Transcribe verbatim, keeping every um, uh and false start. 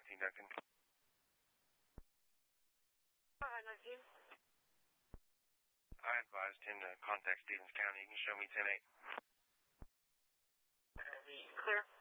nineteen, Duncan. Hi, nineteen. I advised him to contact Stevens County. You can show me ten eight. Clear.